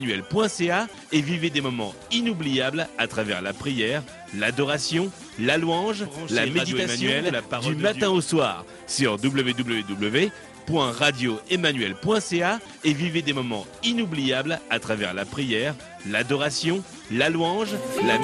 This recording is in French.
Emmanuel.ca et vivez des moments inoubliables à travers la prière, l'adoration, la louange, la méditation du matin au soir sur www.radioemmanuel.ca et vivez des moments inoubliables à travers la prière, l'adoration, la louange, la